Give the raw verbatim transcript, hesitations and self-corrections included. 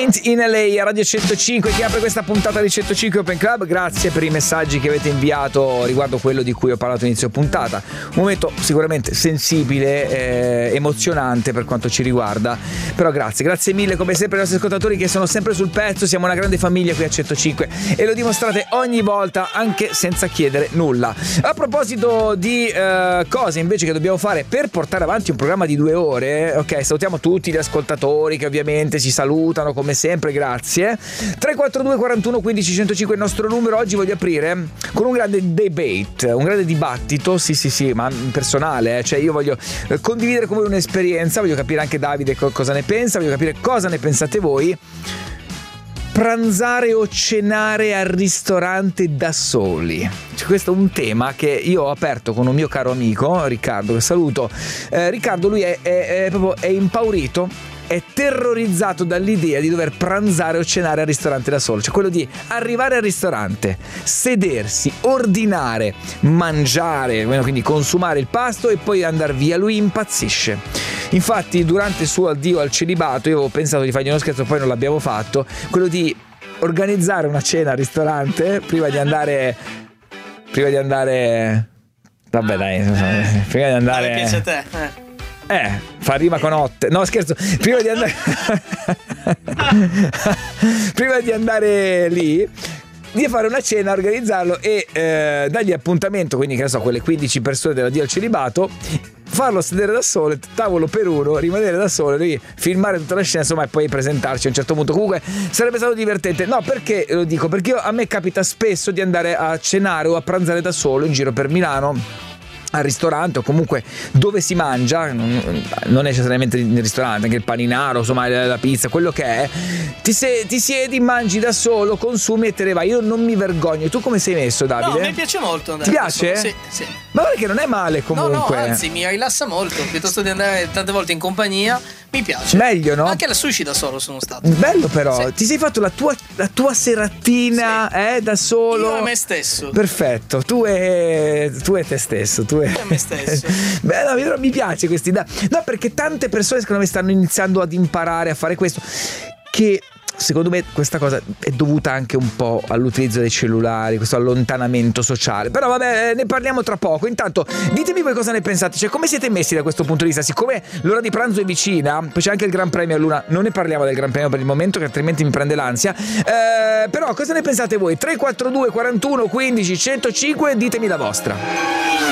Ain't in L A a Radio centocinque che apre questa puntata di centocinque Open Club. Grazie per i messaggi che avete inviato riguardo quello di cui ho parlato inizio puntata. Un momento sicuramente sensibile, eh, emozionante per quanto ci riguarda, però grazie, grazie mille come sempre ai nostri ascoltatori che sono sempre sul pezzo. Siamo una grande famiglia qui a centocinque e lo dimostrate ogni volta anche senza chiedere nulla. A proposito di eh, cose invece che dobbiamo fare per portare avanti un programma di due ore, ok, salutiamo tutti gli ascoltatori che ovviamente si salutano come sempre, grazie. Tre quattro due quarantuno quindici centocinque il nostro numero. Oggi voglio aprire con un grande debate, un grande dibattito, sì sì sì, ma personale, eh? Cioè io voglio condividere con voi un'esperienza, voglio capire anche Davide co- cosa ne pensa, voglio capire cosa ne pensate voi. Pranzare o cenare al ristorante da soli, cioè, questo è un tema che io ho aperto con un mio caro amico Riccardo, che saluto. eh, Riccardo, lui è, è, è proprio è impaurito, è terrorizzato dall'idea di dover pranzare o cenare al ristorante da solo, cioè quello di arrivare al ristorante, sedersi, ordinare, mangiare, quindi consumare il pasto e poi andare via. Lui impazzisce. Infatti durante il suo addio al celibato io avevo pensato di fargli uno scherzo, poi non l'abbiamo fatto, quello di organizzare una cena al ristorante prima di andare prima di andare vabbè dai eh, prima di andare mi piace a te eh. Eh, fa rima con otte. No, scherzo. Prima di andare prima di andare lì, di fare una cena, organizzarlo e eh, dargli appuntamento, quindi che ne so, quelle quindici persone dell'addio al celibato, farlo sedere da solo, tavolo per uno, rimanere da solo, lì, filmare tutta la scena, insomma, e poi presentarci a un certo punto. Comunque sarebbe stato divertente. No, perché lo dico? Perché io, a me capita spesso di andare a cenare o a pranzare da solo in giro per Milano, al ristorante o comunque dove si mangia, non, non necessariamente nel ristorante, anche il paninaro, insomma la pizza, quello che è, ti, se, ti siedi, mangi da solo, consumi e te ne vai. Io non mi vergogno. Tu come sei messo, Davide? No, mi piace molto andare. Ti piace? Sì, sì. Ma guarda che non è male comunque. No, no, anzi mi rilassa molto, piuttosto di andare tante volte in compagnia, mi piace. Meglio, no? Anche la sushi da solo sono stato. Bello però, sì. Ti sei fatto la tua, la tua seratina, sì. eh, da solo. Io e me stesso. Perfetto, tu e, tu e te stesso, tu e Io e me stesso. Beh, no, mi piace questa idea. No, perché tante persone secondo me stanno iniziando ad imparare a fare questo, che secondo me questa cosa è dovuta anche un po' all'utilizzo dei cellulari, questo allontanamento sociale. Però vabbè, ne parliamo tra poco. Intanto ditemi voi cosa ne pensate, cioè come siete messi da questo punto di vista. Siccome l'ora di pranzo è vicina, poi c'è anche il Gran Premio a Luna, non ne parliamo del Gran Premio per il momento che altrimenti mi prende l'ansia, eh, però cosa ne pensate voi? Tre quattro due quarantuno quindici centocinque, ditemi la vostra.